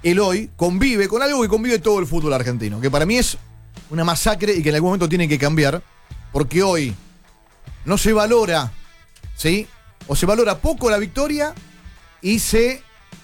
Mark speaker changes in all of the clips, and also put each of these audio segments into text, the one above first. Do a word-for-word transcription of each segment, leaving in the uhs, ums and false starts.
Speaker 1: él hoy convive con algo que convive todo el fútbol argentino, que para mí es una masacre y que en algún momento tiene que cambiar, porque hoy no se valora, ¿sí? O se valora poco la victoria y se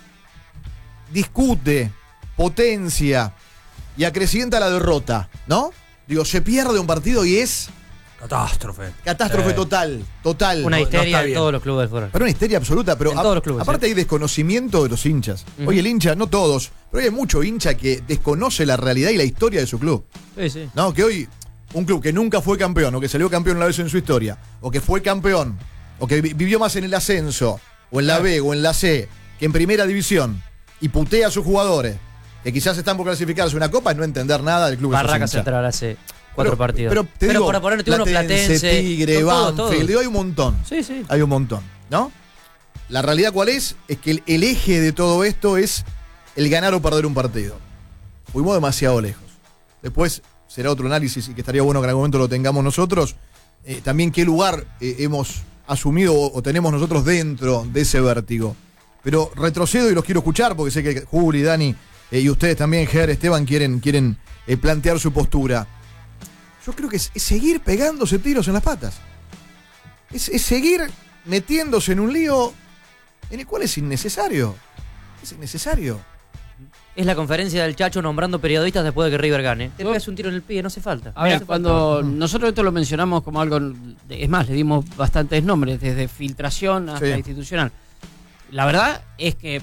Speaker 1: discute, potencia y acrecienta la derrota, ¿no? Digo, se pierde un partido y es...
Speaker 2: Catástrofe.
Speaker 1: Catástrofe
Speaker 2: eh.
Speaker 1: total, total.
Speaker 3: Una histeria
Speaker 2: no
Speaker 3: en todos los clubes del fútbol.
Speaker 1: Pero una histeria absoluta, pero
Speaker 3: en
Speaker 1: a,
Speaker 3: todos los clubes,
Speaker 1: aparte
Speaker 3: ¿sí?
Speaker 1: hay desconocimiento de los hinchas.
Speaker 3: Uh-huh.
Speaker 1: Hoy el hincha, no todos, pero hoy hay mucho hincha que desconoce la realidad y la historia de su club.
Speaker 3: Sí, sí.
Speaker 1: No, que hoy un club que nunca fue campeón, o que salió campeón una vez en su historia, o que fue campeón, o que vi- vivió más en el ascenso, o en la B, o en la C, que en primera división, y putea a sus jugadores, que quizás están por clasificarse una copa, es no entender nada del club que sos
Speaker 3: Barraca
Speaker 1: hincha.
Speaker 3: Central hace cuatro
Speaker 1: Pero-
Speaker 3: partidos.
Speaker 1: Pero, te
Speaker 3: Pero
Speaker 1: digo,
Speaker 3: para ponerte uno, Platense,
Speaker 1: Tigre,
Speaker 3: todo, todo.
Speaker 1: Banfield, digo, hay un montón.
Speaker 3: Sí, sí.
Speaker 1: Hay un montón, ¿no? La realidad cuál es, es que el, el eje de todo esto es el ganar o perder un partido. Fuimos demasiado lejos. Después será otro análisis y que estaría bueno que en algún momento lo tengamos nosotros. Eh, también qué lugar eh, hemos asumido o, o tenemos nosotros dentro de ese vértigo. Pero retrocedo y los quiero escuchar porque sé que Juli, Dani eh, y ustedes también, Ger, Esteban, quieren, quieren eh, plantear su postura. Yo creo que es, es seguir pegándose tiros en las patas. Es, es seguir metiéndose en un lío en el cual es innecesario. Es innecesario.
Speaker 3: Es la conferencia del Chacho nombrando periodistas después de que River gane. Te
Speaker 4: Yo-
Speaker 3: pegas un tiro en el pie, no hace falta.
Speaker 4: A ver,
Speaker 3: No hace
Speaker 4: cuando
Speaker 3: falta.
Speaker 4: nosotros esto lo mencionamos como algo, de- es más, le dimos bastantes nombres, desde filtración hasta
Speaker 1: Sí.
Speaker 4: institucional. La verdad es que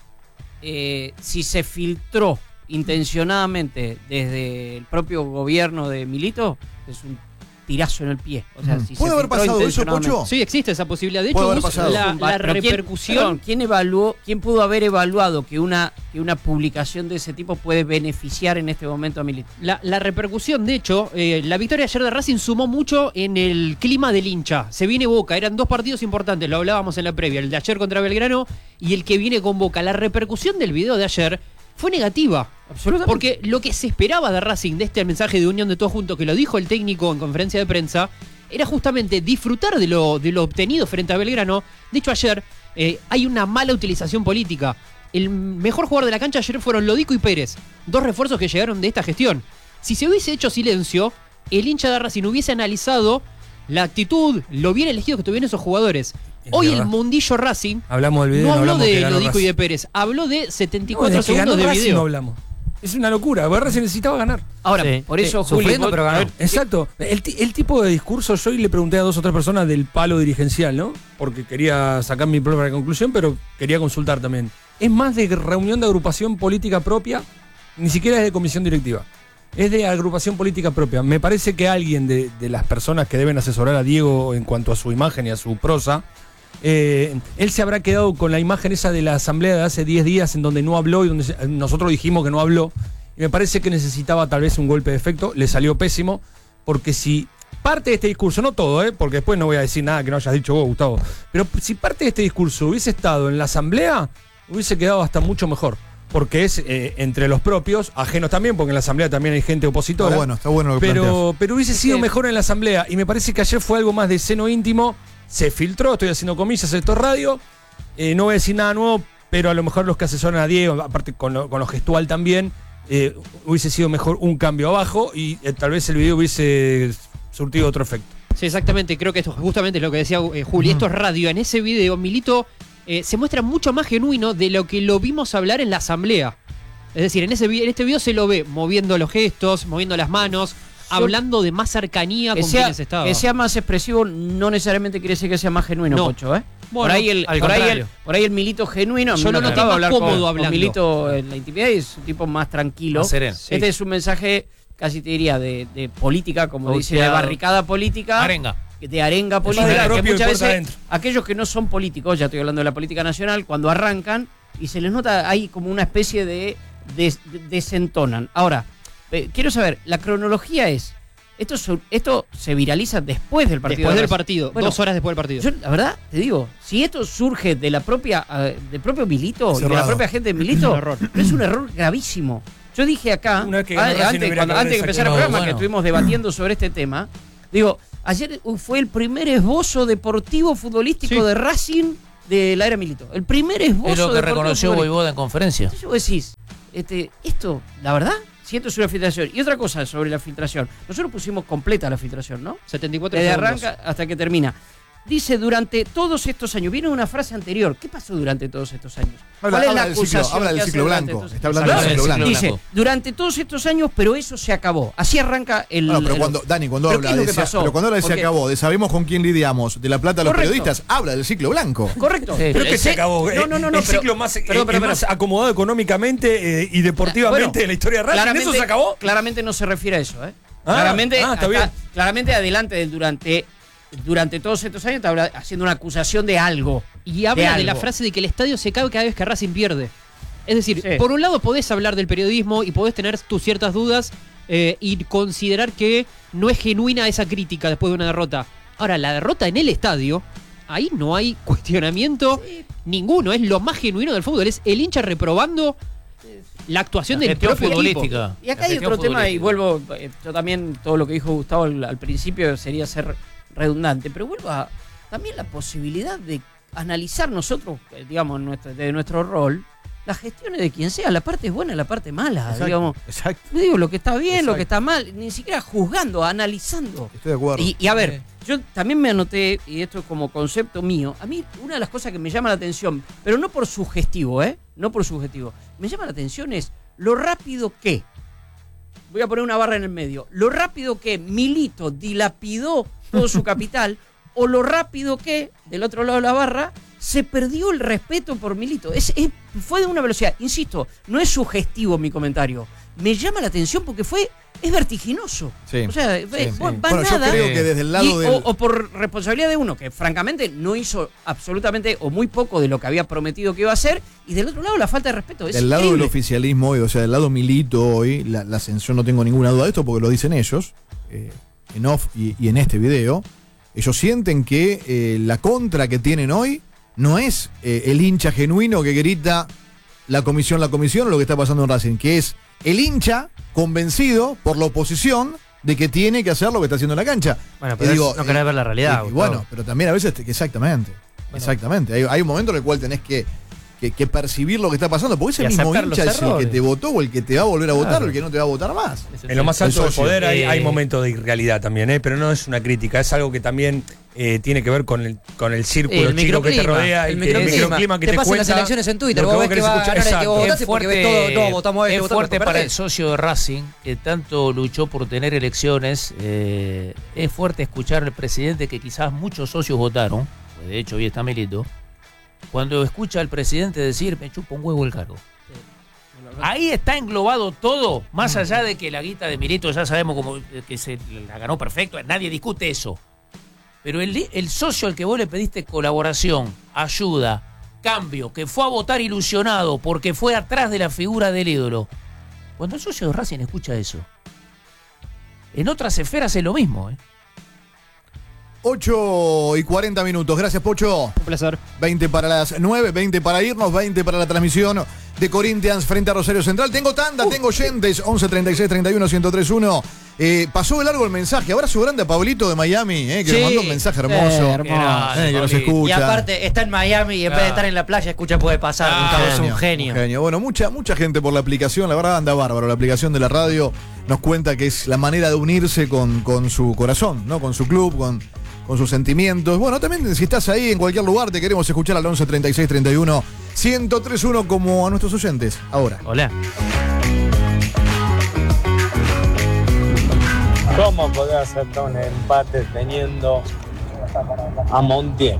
Speaker 4: eh, si se filtró intencionadamente desde el propio gobierno de Milito, es un tirazo en el pie. O sea,
Speaker 1: Mm.
Speaker 4: si
Speaker 1: ¿Puede
Speaker 4: se
Speaker 1: haber
Speaker 4: filtró
Speaker 1: pasado eso,
Speaker 4: intencionadamente.
Speaker 1: Pocho?
Speaker 5: Sí, existe esa posibilidad. De
Speaker 1: Puede
Speaker 5: hecho,
Speaker 1: haber
Speaker 5: Gus,
Speaker 1: pasado.
Speaker 5: la, la
Speaker 4: Pero ¿quién-
Speaker 5: repercusión...
Speaker 4: perdón, ¿quién evaluó, quién pudo haber evaluado que una, que una publicación de ese tipo puede beneficiar en este momento a Milito?
Speaker 5: La, la repercusión, de hecho, eh, la victoria ayer de Racing sumó mucho en el clima del hincha. Se viene Boca, eran dos partidos importantes, lo hablábamos en la previa, el de ayer contra Belgrano y el que viene con Boca. La repercusión del video de ayer fue negativa.
Speaker 4: Absolutamente.
Speaker 5: Porque lo que se esperaba de Racing, de este mensaje de unión de todos juntos, que lo dijo el técnico en conferencia de prensa, era justamente disfrutar de lo, de lo obtenido frente a Belgrano. De hecho, ayer eh, hay una mala utilización política. El mejor jugador de la cancha ayer fueron Lodico y Pérez, dos refuerzos que llegaron de esta gestión. Si se hubiese hecho silencio, el hincha de Racing hubiese analizado la actitud, lo bien elegido que tuvieron esos jugadores.
Speaker 2: Es
Speaker 5: Hoy
Speaker 2: verdad.
Speaker 5: el mundillo Racing
Speaker 2: Hablamos del video,
Speaker 5: no habló
Speaker 2: hablamos que
Speaker 5: de
Speaker 2: ganó
Speaker 5: Lodico y de
Speaker 2: Racing.
Speaker 5: Pérez, habló de setenta y
Speaker 2: No,
Speaker 5: cuatro
Speaker 2: desde que ganó
Speaker 5: segundos de
Speaker 2: Racing
Speaker 5: video.
Speaker 2: no hablamos. Es una locura, porque Racing necesitaba ganar.
Speaker 4: Ahora,
Speaker 3: Sí,
Speaker 4: por
Speaker 3: sí,
Speaker 4: eso, Juli,
Speaker 3: sufriendo,
Speaker 4: vos-
Speaker 3: pero ganó.
Speaker 4: a ver,
Speaker 2: Exacto. El, ti- el tipo de discurso, yo hoy le pregunté a dos o tres personas del palo dirigencial, ¿no? Porque quería sacar mi propia conclusión, pero quería consultar también. Es más de reunión de agrupación política propia, ni siquiera es de comisión directiva. Es de agrupación política propia. Me parece que alguien de, de las personas que deben asesorar a Diego en cuanto a su imagen y a su prosa, eh, él se habrá quedado con la imagen esa de la asamblea de hace diez días en donde no habló y donde se- nosotros dijimos que no habló. Y me parece que necesitaba tal vez un golpe de efecto. Le salió pésimo, porque si parte de este discurso, no todo, ¿eh? Porque después no voy a decir nada que no hayas dicho vos, Gustavo, pero si parte de este discurso hubiese estado en la asamblea, hubiese quedado hasta mucho mejor. Porque es eh, entre los propios, ajenos también, porque en la asamblea también hay gente opositora.
Speaker 1: Está bueno, está bueno lo que planteas.
Speaker 2: Pero, pero hubiese sido
Speaker 4: que-
Speaker 2: mejor en la asamblea. Y me parece que ayer fue algo más de seno íntimo. Se filtró, estoy haciendo comillas, esto es radio. Eh, no voy a decir nada nuevo, pero a lo mejor los que asesoran a Diego, aparte con lo, con lo gestual también, eh, hubiese sido mejor un cambio abajo y eh, tal vez el video hubiese surtido otro efecto.
Speaker 5: Sí, exactamente. Creo que esto justamente es lo que decía eh, Juli. Esto es radio. En ese video, Milito eh, se muestra mucho más genuino de lo que lo vimos hablar en la asamblea. Es decir, en, ese, vi- en este video se lo ve moviendo los gestos, moviendo las manos, hablando de más cercanía
Speaker 4: que
Speaker 5: con
Speaker 4: sea,
Speaker 5: quienes estaba.
Speaker 4: que sea más expresivo no necesariamente quiere decir que sea más genuino,
Speaker 5: No.
Speaker 4: Pocho, ¿eh?
Speaker 5: Bueno,
Speaker 4: por, ahí el,
Speaker 3: al
Speaker 4: por, ahí el,
Speaker 3: contrario.
Speaker 4: por ahí el Milito genuino, a mí
Speaker 5: Yo
Speaker 4: me
Speaker 5: lo
Speaker 4: ha
Speaker 5: noté
Speaker 4: tocado
Speaker 5: más
Speaker 4: hablar
Speaker 5: cómodo
Speaker 4: con, con
Speaker 5: hablando.
Speaker 4: Milito en la intimidad y es un tipo más tranquilo.
Speaker 3: Más sereno.
Speaker 5: Sí.
Speaker 4: Este es un mensaje, casi te diría, de, de política, como dice, de
Speaker 3: Pauteado.
Speaker 4: barricada política.
Speaker 3: Arenga.
Speaker 4: De arenga
Speaker 2: Es
Speaker 4: política,
Speaker 2: de
Speaker 4: que
Speaker 2: propio y
Speaker 4: muchas
Speaker 2: puerta
Speaker 4: veces
Speaker 2: adentro.
Speaker 4: aquellos que no son políticos, ya estoy hablando de la política nacional, cuando arrancan y se les nota, hay como una especie de, de- de- desentonan. Ahora, eh, quiero saber, la cronología es, esto, su- esto se viraliza después del partido.
Speaker 5: Después
Speaker 4: de
Speaker 5: del
Speaker 4: Racing.
Speaker 5: partido,
Speaker 4: Bueno,
Speaker 5: dos horas después del partido.
Speaker 4: Yo, la verdad, te digo, si esto surge de la propia, eh, del propio Milito y de la
Speaker 1: Cerrado.
Speaker 4: propia gente de Milito,
Speaker 5: Es un error.
Speaker 4: es un error gravísimo. Yo dije acá,
Speaker 2: Una vez que
Speaker 4: ah,
Speaker 2: ganó Racing, no
Speaker 4: antes,
Speaker 2: hubiera
Speaker 4: cuando-
Speaker 2: que haber
Speaker 4: antes de
Speaker 2: esa
Speaker 4: empezar el
Speaker 3: No,
Speaker 4: programa,
Speaker 3: bueno.
Speaker 4: que estuvimos debatiendo sobre este tema, digo, ayer fue el primer esbozo deportivo futbolístico
Speaker 5: Sí.
Speaker 4: de Racing de la era Milito. El primer esbozo
Speaker 3: Es lo que
Speaker 4: deportivo
Speaker 3: reconoció
Speaker 4: futbolístico.
Speaker 3: Voivoda en conferencia.
Speaker 4: Entonces vos decís, este, esto, la verdad, si esto es una filtración. Y otra cosa sobre la filtración. Nosotros pusimos completa la filtración, ¿no?
Speaker 5: setenta y cuatro
Speaker 4: Desde
Speaker 5: segundos.
Speaker 4: arranca hasta que termina. Dice, durante todos estos años, viene una frase anterior. ¿Qué pasó durante todos estos años?
Speaker 1: Habla,
Speaker 4: ¿Cuál es
Speaker 1: habla
Speaker 4: la
Speaker 1: del ciclo,
Speaker 4: acusación
Speaker 1: habla
Speaker 4: que
Speaker 1: del
Speaker 4: hace
Speaker 1: ciclo
Speaker 4: durante
Speaker 1: blanco.
Speaker 4: todos
Speaker 1: Está
Speaker 4: estos
Speaker 1: hablando del
Speaker 4: años?
Speaker 1: ciclo blanco.
Speaker 4: Dice, durante todos estos años, pero eso se acabó. Así arranca el...
Speaker 1: No, pero
Speaker 4: el-
Speaker 1: cuando, Dani, cuando
Speaker 4: ¿Pero
Speaker 1: habla
Speaker 4: qué es lo
Speaker 1: de
Speaker 4: que
Speaker 1: se,
Speaker 4: pasó?
Speaker 1: pero cuando habla de se
Speaker 4: Porque-
Speaker 1: acabó, de sabemos con quién lidiamos, de la plata a los
Speaker 4: Correcto.
Speaker 1: periodistas, habla del ciclo blanco.
Speaker 4: Correcto.
Speaker 3: Sí.
Speaker 2: Pero que se acabó.
Speaker 4: No, no, no, no,
Speaker 2: el
Speaker 4: pero-
Speaker 2: ciclo más,
Speaker 4: perdón,
Speaker 2: el-
Speaker 4: perdón,
Speaker 2: el más
Speaker 4: perdón.
Speaker 2: acomodado económicamente eh, y deportivamente
Speaker 4: Bueno,
Speaker 2: de la historia de Racing.
Speaker 4: claramente,
Speaker 2: ¿Eso se acabó?
Speaker 4: Claramente no se refiere a eso, ¿eh?
Speaker 2: Ah,
Speaker 4: claramente,
Speaker 2: ah, está
Speaker 4: acá-
Speaker 2: bien.
Speaker 4: claramente adelante del durante, durante todos estos años está habla- haciendo una acusación de algo.
Speaker 5: Y habla de,
Speaker 4: de
Speaker 5: la
Speaker 4: algo.
Speaker 5: frase de que el estadio se cae cada vez que Racing pierde. Es decir,
Speaker 4: Sí.
Speaker 5: por un lado podés hablar del periodismo y podés tener tus ciertas dudas eh, y considerar que no es genuina esa crítica después de una derrota. Ahora, la derrota en el estadio, ahí no hay cuestionamiento ninguno. Es lo más genuino del fútbol. Es el hincha reprobando la actuación del
Speaker 6: Gestión
Speaker 5: propio equipo.
Speaker 6: futbolística.
Speaker 4: Y acá
Speaker 6: La
Speaker 4: hay
Speaker 6: gestión
Speaker 4: otro tema, y
Speaker 6: futbolística.
Speaker 4: vuelvo, eh, yo también, todo lo que dijo Gustavo al, al principio sería ser redundante, pero vuelvo a también la posibilidad de analizar nosotros, eh, digamos, nuestro, de nuestro rol, las gestiones de quien sea, la parte buena y la parte mala,
Speaker 1: Exacto,
Speaker 4: digamos.
Speaker 1: exacto.
Speaker 4: Yo digo lo que está bien,
Speaker 1: Exacto.
Speaker 4: lo que está mal, ni siquiera juzgando, analizando.
Speaker 1: Estoy de acuerdo.
Speaker 4: Y, y a ver, yo también me anoté, y esto es como concepto mío, a mí una de las cosas que me llama la atención, pero no por sugestivo, ¿eh? No por sugestivo. Me llama la atención es lo rápido que, voy a poner una barra en el medio, lo rápido que Milito dilapidó todo su capital, o lo rápido que, del otro lado de la barra, se perdió el respeto por Milito. Es, es- fue de una velocidad, insisto, no es sugestivo mi comentario. Me llama la atención porque fue, es vertiginoso.
Speaker 1: Sí,
Speaker 4: O sea,
Speaker 1: sí,
Speaker 4: va
Speaker 1: sí.
Speaker 4: va
Speaker 1: Bueno, yo
Speaker 4: nada.
Speaker 1: creo que desde el lado
Speaker 4: Y-
Speaker 1: del...
Speaker 4: o, o por responsabilidad de uno, que francamente no hizo absolutamente o muy poco de lo que había prometido que iba a hacer, y del otro lado la falta de respeto. Es
Speaker 1: Del lado del
Speaker 4: increíble.
Speaker 1: oficialismo hoy, o sea, del lado Milito hoy, la, la ascensión, no tengo ninguna duda de esto porque lo dicen ellos, eh, en off y, y en este video. Ellos sienten que eh, la contra que tienen hoy no es eh, el hincha genuino que grita la comisión, la comisión, o lo que está pasando en Racing, que es el hincha convencido por la oposición de que tiene que hacer lo que está haciendo en la cancha.
Speaker 3: Bueno,
Speaker 1: Y
Speaker 3: pero
Speaker 1: digo,
Speaker 3: es no querer
Speaker 1: eh,
Speaker 3: ver la realidad.
Speaker 1: y- y
Speaker 3: Gustavo.
Speaker 1: bueno, pero también a veces, te- exactamente, exactamente. Hay, hay un momento en el cual tenés que, que, que percibir lo que está pasando, porque ese
Speaker 6: Y
Speaker 1: mismo
Speaker 6: aceptar los
Speaker 1: hincha es el que
Speaker 6: errores.
Speaker 1: te votó o el que te va a volver a votar
Speaker 6: Claro.
Speaker 1: o el que no te va a votar más.
Speaker 2: En lo más alto
Speaker 1: El
Speaker 2: del
Speaker 1: socio.
Speaker 2: poder hay,
Speaker 3: Eh,
Speaker 2: hay momentos de irrealidad también, ¿eh? Pero no es una crítica, es algo que también eh, tiene que ver con el, con el círculo
Speaker 3: El
Speaker 2: chico que te
Speaker 3: microclima,
Speaker 2: rodea,
Speaker 3: el
Speaker 2: y que- el
Speaker 3: microclima.
Speaker 2: microclima que
Speaker 3: Te
Speaker 2: te,
Speaker 3: pasan
Speaker 2: cuenta
Speaker 3: las elecciones en Twitter,
Speaker 2: lo
Speaker 3: vos
Speaker 2: vos
Speaker 3: ves que
Speaker 2: querés
Speaker 3: va a
Speaker 2: escuchar.
Speaker 3: ganar el que
Speaker 2: Exacto.
Speaker 3: vos
Speaker 6: Es
Speaker 3: votaste porque
Speaker 6: fuerte,
Speaker 3: ves todo, no, votamos a este,
Speaker 6: es
Speaker 3: votamos
Speaker 6: fuerte
Speaker 3: por
Speaker 6: para
Speaker 3: este.
Speaker 6: el socio de Racing, que tanto luchó por tener elecciones. eh, es fuerte escuchar al presidente que quizás muchos socios votaron, pues de hecho hoy está Milito, cuando escucha al presidente decir, me chupa un huevo el cargo. Ahí está englobado todo, más allá de que la guita de Milito ya sabemos como que se la ganó perfecto, nadie discute eso. Pero el, el socio al que vos le pediste colaboración, ayuda, cambio, que fue a votar ilusionado porque fue atrás de la figura del ídolo, cuando el socio de Racing escucha eso, en otras esferas es lo mismo, ¿eh?
Speaker 1: ocho y cuarenta minutos. Gracias, Pocho.
Speaker 5: Un placer.
Speaker 1: veinte para las nueve, veinte para irnos, veinte para la transmisión de Corinthians frente a Rosario Central. Tengo tanda, tengo oyentes, once treinta y seis treinta y uno ciento tres uno. Eh, pasó de largo el mensaje. Abrazo grande a Pablito de Miami, eh, que
Speaker 3: Sí.
Speaker 1: nos mandó un mensaje hermoso.
Speaker 3: Eh,
Speaker 1: Eh,
Speaker 3: hermoso.
Speaker 1: que nos
Speaker 6: Pablito.
Speaker 1: escucha.
Speaker 3: Y aparte está en Miami y en vez de estar en la playa, escucha puede pasar.
Speaker 6: Ah,
Speaker 3: Gustavo es un genio.
Speaker 1: un genio. Bueno, mucha, mucha gente por la aplicación, la verdad anda bárbaro. La aplicación de la radio nos cuenta que es la manera de unirse con, con su corazón, ¿no? Con su club, con, con sus sentimientos. Bueno, también si estás ahí en cualquier lugar, te queremos escuchar al once treinta y seis treinta y uno ciento tres uno como a nuestros oyentes. Ahora.
Speaker 6: Hola.
Speaker 7: ¿Cómo poder aceptar un empate teniendo a Montiel,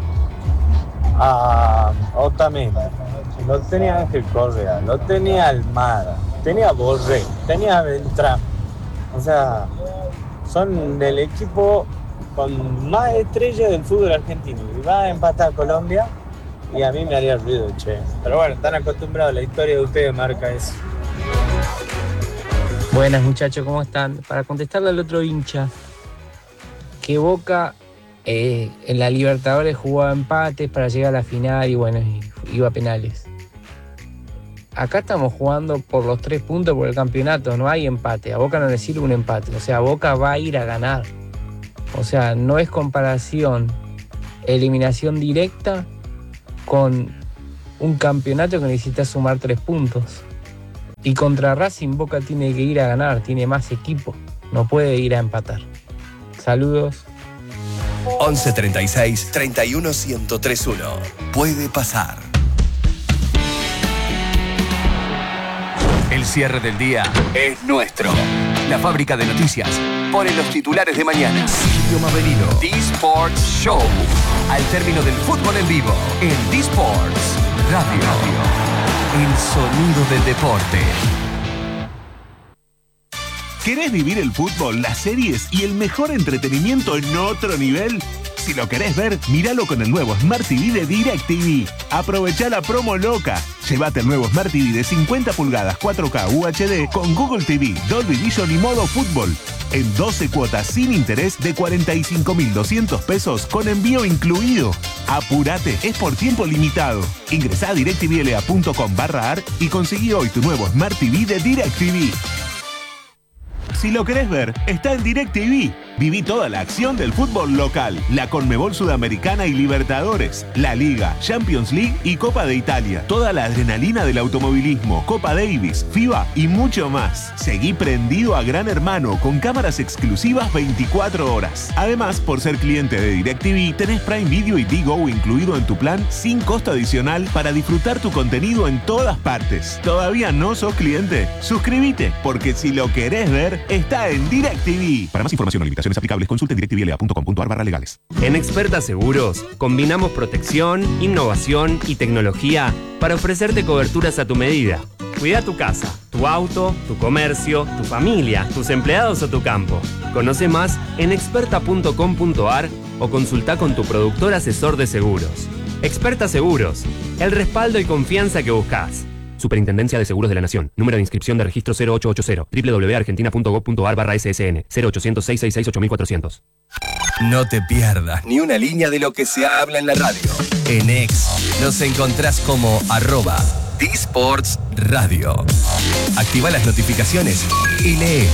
Speaker 7: a Otamendi, lo tenía Ángel Correa, lo tenía Almada, tenía Borré, tenía Beltrán? O sea, son del equipo con más estrellas del fútbol argentino. Y va a empatar a Colombia y a mí me haría ruido, che. Pero bueno, están acostumbrados, la historia de ustedes marca eso.
Speaker 8: Buenas muchachos, ¿cómo están? Para contestarle al otro hincha, que Boca eh, en la Libertadores jugaba empates para llegar a la final y bueno, y- iba a penales. Acá estamos jugando por los tres puntos por el campeonato, no hay empate, a Boca no le sirve un empate, o sea, Boca va a ir a ganar. O sea, no es comparación eliminación directa con un campeonato que necesita sumar tres puntos. Y contra Racing Boca tiene que ir a ganar, tiene más equipo, no puede ir a empatar. Saludos.
Speaker 9: once treinta y seis, treinta y uno, ciento tres uno. Puede pasar. El cierre del día es nuestro. La fábrica de noticias pone los titulares de mañana. Silvio Maverino, D-Sports Show. Al término del fútbol en vivo, en D-Sports Radio. El sonido del deporte.
Speaker 10: ¿Querés vivir el fútbol, las series y el mejor entretenimiento en otro nivel? Si lo querés ver, míralo con el nuevo Smart T V de DirecTV. Aprovechá la promo loca. Llévate el nuevo Smart T V de cincuenta pulgadas cuatro K U H D con Google T V, Dolby Vision y modo fútbol. En doce cuotas sin interés de cuarenta y cinco mil doscientos pesos con envío incluido. Apurate, es por tiempo limitado. Ingresá a directvla.com barra ar y conseguí hoy tu nuevo Smart T V de DirecTV. Si lo querés ver, está en DirecTV. Viví toda la acción del fútbol local, la Conmebol Sudamericana y Libertadores, la Liga, Champions League y Copa de Italia. Toda la adrenalina del automovilismo, Copa Davis, FIBA y mucho más. Seguí prendido a Gran Hermano con cámaras exclusivas veinticuatro horas. Además, por ser cliente de DirecTV, tenés Prime Video y Digo incluido en tu plan sin costo adicional para disfrutar tu contenido en todas partes. ¿Todavía no sos cliente? Suscríbete, porque si lo querés ver, está en DirecTV. Para más información o limitaciones aplicables, consulte directvla.com.ar barra legales.
Speaker 11: En Experta Seguros, combinamos protección, innovación y tecnología para ofrecerte coberturas a tu medida. Cuida tu casa, tu auto, tu comercio, tu familia, tus empleados o tu campo. Conoce más en experta punto com punto ar o consulta con tu productor asesor de seguros. Experta Seguros, el respaldo y confianza que buscas. Superintendencia de Seguros de la Nación. Número de inscripción de registro cero ocho ocho cero. doble u doble u doble u punto argentina punto gob punto ar barra ese ese ene. cero ochocientos, seiscientos sesenta y seis, ocho mil cuatrocientos.
Speaker 9: No te pierdas ni una línea de lo que se habla en la radio. En X nos encontrás como arroba D-Sports Radio. Activa las notificaciones y lee.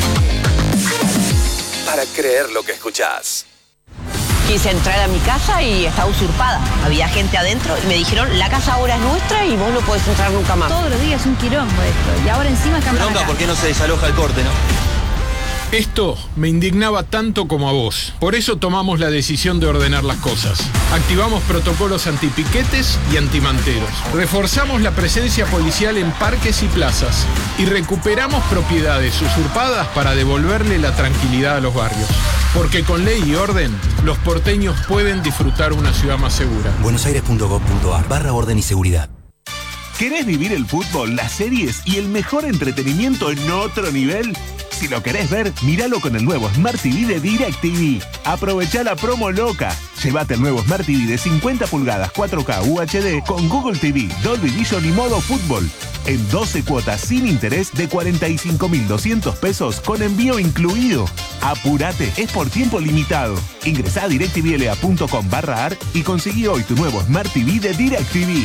Speaker 9: Para creer lo que escuchás.
Speaker 12: Quise entrar a mi casa y estaba usurpada. Había gente adentro y me dijeron, la casa ahora es nuestra y vos no podés entrar nunca más.
Speaker 13: Todos los días un quilombo esto. Y ahora encima acá.
Speaker 14: Bronca, ¿por qué no se desaloja el corte, no?
Speaker 15: Esto me indignaba tanto como a vos. Por eso tomamos la decisión de ordenar las cosas. Activamos protocolos antipiquetes y antimanteros. Reforzamos la presencia policial en parques y plazas. Y recuperamos propiedades usurpadas para devolverle la tranquilidad a los barrios. Porque con ley y orden, los porteños pueden disfrutar una ciudad más segura.
Speaker 9: buenosaires punto gob punto ar barra orden y seguridad.
Speaker 10: ¿Querés vivir el fútbol, las series y el mejor entretenimiento en otro nivel? Si lo querés ver, míralo con el nuevo Smart T V de DirecTV. Aprovechá la promo loca. Llévate el nuevo Smart T V de cincuenta pulgadas cuatro K U H D con Google T V, Dolby Vision y modo fútbol. En doce cuotas sin interés de cuarenta y cinco mil doscientos pesos con envío incluido. Apurate, es por tiempo limitado. Ingresá a directvla.com barra ar y conseguí hoy tu nuevo Smart T V de DirecTV.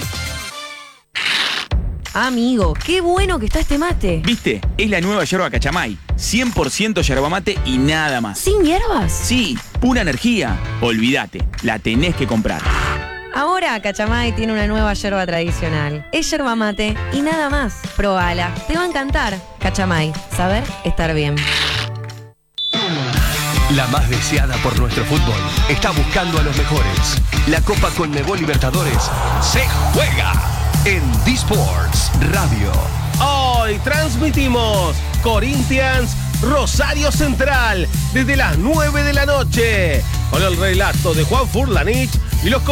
Speaker 13: Amigo, qué bueno que está este mate.
Speaker 16: ¿Viste? Es la nueva yerba Cachamay. cien por ciento yerba mate y nada más.
Speaker 13: ¿Sin hierbas?
Speaker 16: Sí, pura energía. Olvídate, la tenés que comprar.
Speaker 13: Ahora Cachamay tiene una nueva yerba tradicional. Es yerba mate y nada más. Probala, te va a encantar. Cachamay, saber estar bien.
Speaker 9: La más deseada por nuestro fútbol está buscando a los mejores. La Copa Conmebol Libertadores se juega en D-Sports Radio.
Speaker 17: Hoy transmitimos Corinthians Rosario Central desde las nueve de la noche con el relato de Juan Furlanich y los